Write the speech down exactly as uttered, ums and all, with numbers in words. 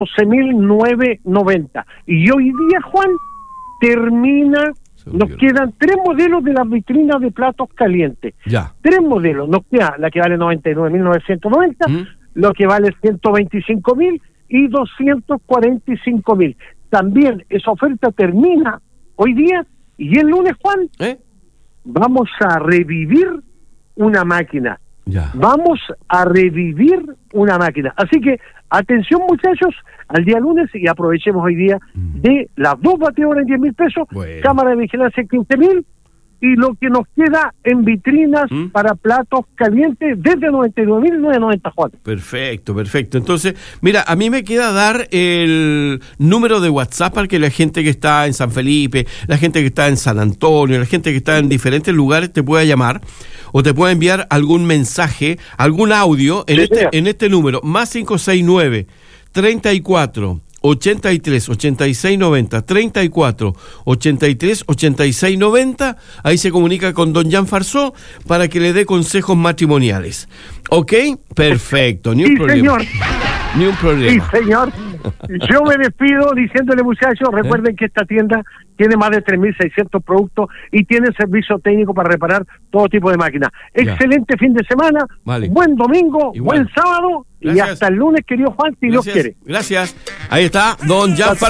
doce mil novecientos noventa. Y hoy día, Juan, termina, nos quedan tres modelos de las vitrinas de platos calientes. Ya. Tres modelos, nos queda la que vale noventa y nueve mil novecientos noventa, ¿Mm? lo que vale ciento veinticinco mil y doscientos cuarenta y cinco mil. También esa oferta termina hoy día y el lunes, Juan, ¿Eh? vamos a revivir una máquina. Ya. Vamos a revivir una máquina. Así que, atención muchachos, al día lunes y aprovechemos hoy día mm. de las dos batedoras en diez mil pesos, bueno. cámara de vigilancia en quince mil y lo que nos queda en vitrinas ¿Mm? para platos calientes desde noventa y nueve mil novecientos noventa, Juan. Perfecto, perfecto. Entonces, mira, a mí me queda dar el número de WhatsApp para que la gente que está en San Felipe, la gente que está en San Antonio, la gente que está en diferentes lugares te pueda llamar o te pueda enviar algún mensaje, algún audio en, sí, este, en este número, más cinco seis nueve, treinta y cuatro, ochenta y tres, ochenta y seis, noventa, treinta y cuatro, ochenta y tres, ochenta y seis, noventa. Ahí se comunica con don Jan Farsó para que le dé consejos matrimoniales. ¿Ok? Perfecto, ni un sí, problema. Señor. Ni un problema. Sí, señor. Yo me despido diciéndole, muchachos, recuerden ¿Eh? que esta tienda tiene más de tres mil seiscientos productos y tiene servicio técnico para reparar todo tipo de máquinas. Ya. Excelente fin de semana, vale. Buen domingo, Igual. buen sábado. Gracias. Y hasta el lunes, querido Juan, si Gracias. Dios quiere. Gracias. Ahí está don Jan Farsó.